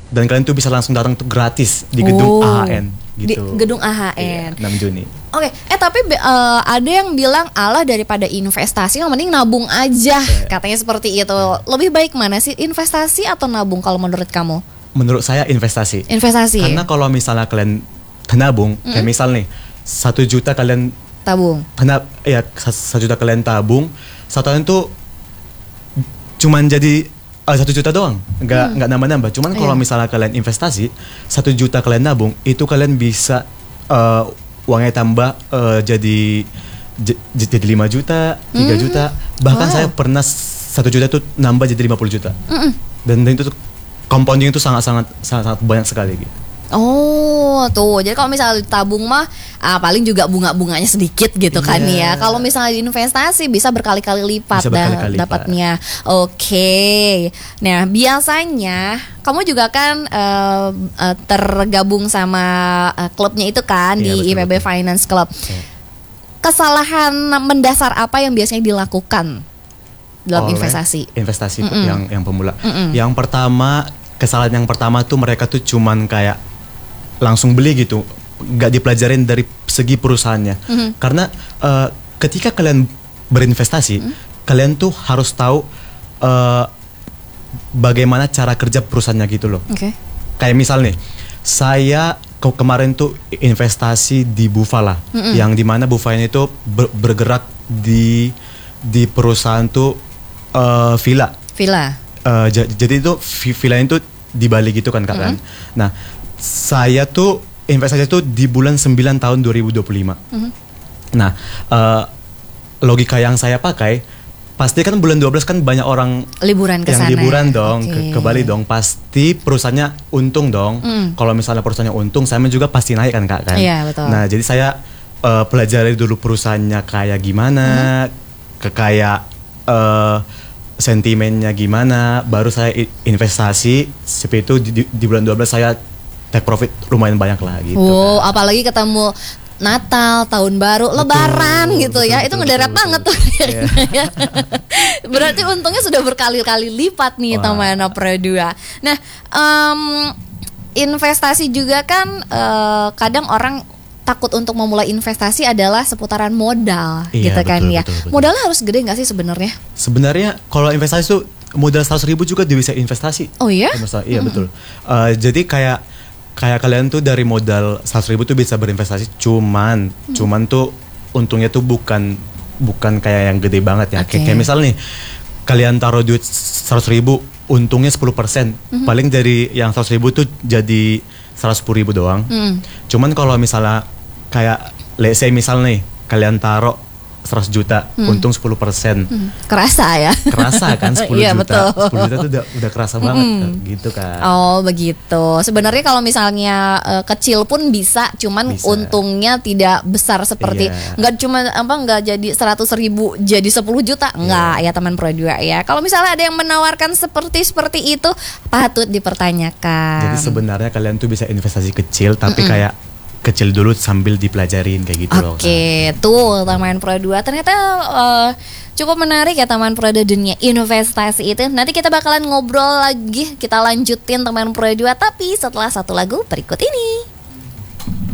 dan kalian tuh bisa langsung datang tuh gratis di gedung AHN gitu. Di gedung AHN. 6 Juni. Oke, tapi ada yang bilang alah daripada investasi yang mending nabung aja, katanya seperti itu. Lebih baik mana sih, investasi atau nabung kalau menurut kamu? Menurut saya investasi. Investasi. Karena kalau misalnya kalian nabung, kayak misal nih 1 juta kalian Tabung. 1 juta kalian tabung, 1 tahun tuh cuman jadi 1 juta doang, nggak nambah-nambah. Cuman kalau misalnya kalian investasi 1 juta kalian nabung, itu kalian bisa uangnya tambah jadi 5 juta, 3 juta. Bahkan saya pernah 1 juta tuh nambah jadi 50 juta. Dan itu tuh compounding itu sangat banyak sekali gitu. Oh tuh, jadi kalau misalnya tabung mah paling juga bunga-bunganya sedikit gitu kan ya. Kalau misalnya investasi bisa berkali-kali lipat dapatnya. Oke. Nah biasanya kamu juga kan tergabung sama klubnya itu kan, di IPB Finance Club. Kesalahan mendasar apa yang biasanya dilakukan dalam investasi? Investasi yang pemula. Yang pertama, kesalahan yang pertama tuh mereka tuh cuman kayak langsung beli gitu, nggak dipelajarin dari segi perusahaannya. Karena ketika kalian berinvestasi, kalian tuh harus tahu bagaimana cara kerja perusahaannya gitu loh. Kayak misal nih, saya kemarin tuh investasi di Bufala, yang dimana Bufala itu bergerak di perusahaan tuh villa. Jadi itu villa itu di Bali gitu kan Kak kan. Nah saya tuh investasi tuh di bulan 9 tahun 2025. Nah logika yang saya pakai, pasti kan bulan 12 kan banyak orang liburan ke sana. Yang liburan dong ke Bali dong. Pasti perusahaannya untung dong. Kalau misalnya perusahaannya untung, saya juga pasti naik kan Kak kan. Iya betul. Nah jadi saya pelajari dulu perusahaannya kayak gimana, kayak sentimennya gimana, baru saya investasi. Seperti itu di bulan 12 saya take profit lumayan banyak lah gitu. Apalagi ketemu Natal, Tahun Baru, Lebaran gitu ya. Itu ngederat banget tuh. Berarti untungnya sudah berkali-kali lipat nih teman Pro 2. Nah, investasi juga kan kadang orang takut untuk memulai investasi adalah seputaran modal gitu kan ya. Betul. Modalnya harus gede nggak sih sebenarnya? Sebenarnya kalau investasi tuh modal 100.000 juga bisa investasi. Oh iya? Iya betul. Jadi kayak kalian tuh dari modal 100.000 tuh bisa berinvestasi, cuman tuh untungnya tuh bukan kayak yang gede banget ya. Kayak misal nih kalian taruh duit 100.000, untungnya 10%. Paling dari yang 100.000 tuh jadi 110.000 doang. Cuman kalau misalnya kayak let's say misal nih kalian taruh 100 juta, untung 10%. Kerasa ya? Kerasa kan 10 iya, juta. Betul. 10 juta tuh udah kerasa banget gitu kan. Oh begitu. Sebenarnya kalau misalnya kecil pun bisa, cuman untungnya tidak besar seperti nggak jadi 100.000 jadi 10 juta. Enggak ya teman Pro 2 ya. Kalau misalnya ada yang menawarkan seperti itu, patut dipertanyakan. Jadi sebenarnya kalian tuh bisa investasi kecil, tapi kayak kecil dulu sambil dipelajarin kayak gitu loh. Oke, tuh Taman Pro 2 ternyata cukup menarik ya Taman Pro 2 dunia investasi itu. Nanti kita bakalan ngobrol lagi, kita lanjutin Taman Pro 2 tapi setelah satu lagu berikut ini.